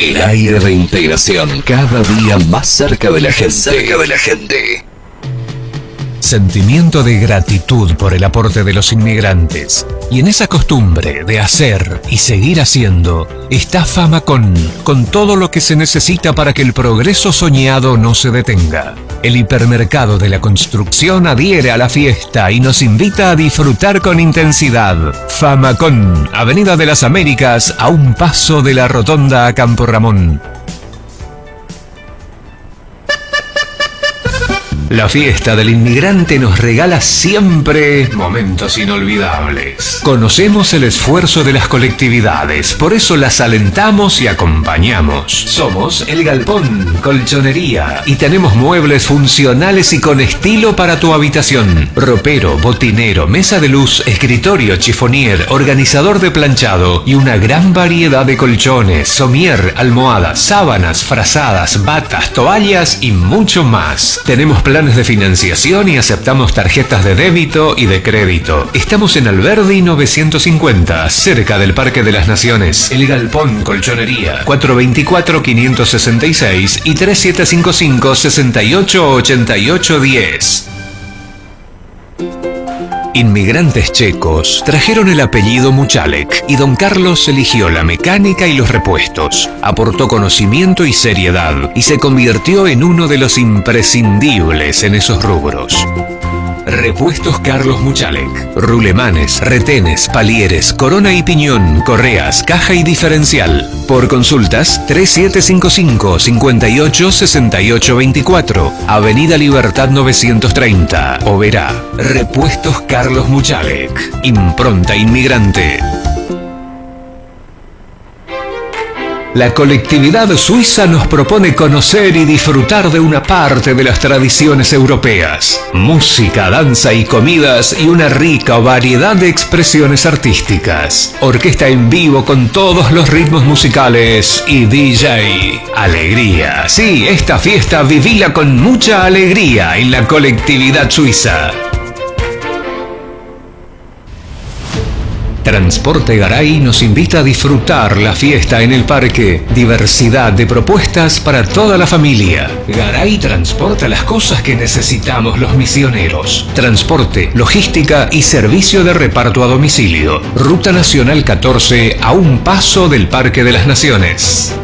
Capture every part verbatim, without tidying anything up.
El aire de integración, cada día más cerca de la gente. Cerca de la gente. Sentimiento de gratitud por el aporte de los inmigrantes. Y en esa costumbre de hacer y seguir haciendo está Famacón, con todo lo que se necesita para que el progreso soñado no se detenga. El hipermercado de la construcción adhiere a la fiesta y nos invita a disfrutar con intensidad. Famacón, Avenida de las Américas, a un paso de la rotonda a Campo Ramón. La fiesta del inmigrante nos regala siempre momentos inolvidables. Conocemos el esfuerzo de las colectividades, por eso las alentamos y acompañamos. Somos El Galpón, colchonería, y tenemos muebles funcionales y con estilo para tu habitación. Ropero, botinero, mesa de luz, escritorio, chifonier, organizador de planchado y una gran variedad de colchones, somier, almohadas, sábanas, frazadas, batas, toallas y mucho más. Tenemos planes de financiación y aceptamos tarjetas de débito y de crédito. Estamos en Alberdi novecientos cincuenta, cerca del Parque de las Naciones. El Galpón Colchonería, cuatro dos cuatro, cinco seis seis y tres siete cinco cinco, seis ocho ocho ocho uno cero. Inmigrantes checos trajeron el apellido Muchalek y don Carlos eligió la mecánica y los repuestos. Aportó conocimiento y seriedad y se convirtió en uno de los imprescindibles en esos rubros. Repuestos Carlos Muchalek. Rulemanes, retenes, palieres, corona y piñón, correas, caja y diferencial. Por consultas, tres siete cinco cinco, cinco ocho, seis ocho dos cuatro, Avenida Libertad novecientos treinta, Oberá. Repuestos Carlos Muchalek. Impronta inmigrante. La colectividad suiza nos propone conocer y disfrutar de una parte de las tradiciones europeas. Música, danza y comidas y una rica variedad de expresiones artísticas. Orquesta en vivo con todos los ritmos musicales y D J. Alegría. Sí, esta fiesta vivila con mucha alegría en la colectividad suiza. Transporte Garay nos invita a disfrutar la fiesta en el parque. Diversidad de propuestas para toda la familia. Garay transporta las cosas que necesitamos los misioneros. Transporte, logística y servicio de reparto a domicilio. Ruta Nacional catorce, a un paso del Parque de las Naciones.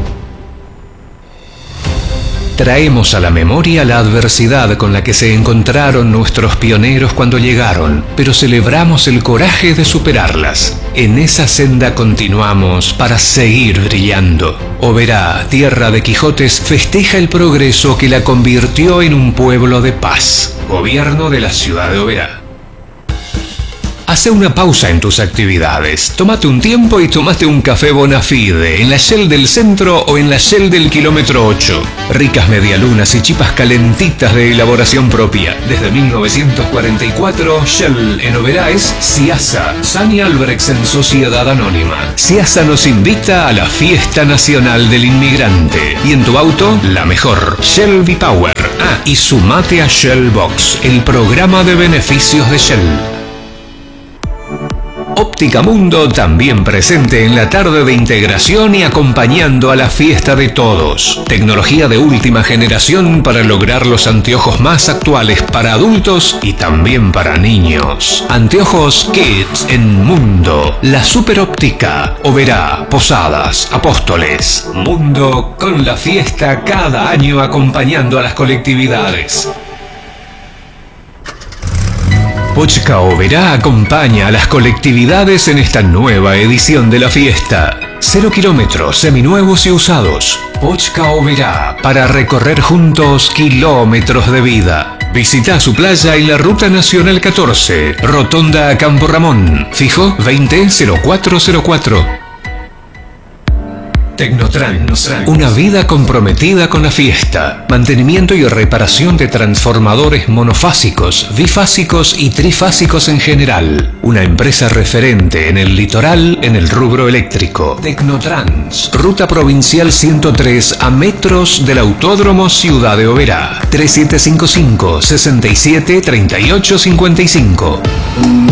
Traemos a la memoria la adversidad con la que se encontraron nuestros pioneros cuando llegaron, pero celebramos el coraje de superarlas. En esa senda continuamos para seguir brillando. Oberá, tierra de Quijotes, festeja el progreso que la convirtió en un pueblo de paz. Gobierno de la ciudad de Oberá. Hace una pausa en tus actividades, tómate un tiempo y tomate un café Bonafide en la Shell del centro o en la Shell del kilómetro ocho. Ricas medialunas y chipas calentitas de elaboración propia. Desde mil novecientos cuarenta y cuatro, Shell en Oberá es Ciasa, Sani Albrechtsen Sociedad Anónima. Ciasa nos invita a la Fiesta Nacional del Inmigrante. Y en tu auto, la mejor, Shell V-Power. Ah, y sumate a Shell Box, el programa de beneficios de Shell. Óptica Mundo también presente en la tarde de integración y acompañando a la fiesta de todos. Tecnología de última generación para lograr los anteojos más actuales para adultos y también para niños. Anteojos Kids en Mundo. La superóptica. Oberá, Posadas, Apóstoles. Mundo con la fiesta cada año acompañando a las colectividades. Pochka Oberá acompaña a las colectividades en esta nueva edición de la fiesta. Cero kilómetros seminuevos y usados. Pochka Oberá, para recorrer juntos kilómetros de vida. Visita su playa en la Ruta Nacional catorce, Rotonda a Campo Ramón. Fijo veinte cero cuatro cero cuatro. Tecnotrans, una vida comprometida con la fiesta. Mantenimiento y reparación de transformadores monofásicos, bifásicos y trifásicos en general. Una empresa referente en el litoral en el rubro eléctrico. Tecnotrans, Ruta Provincial ciento tres a metros del Autódromo Ciudad de Oberá. tres siete cinco cinco, seis siete, tres ocho cinco cinco.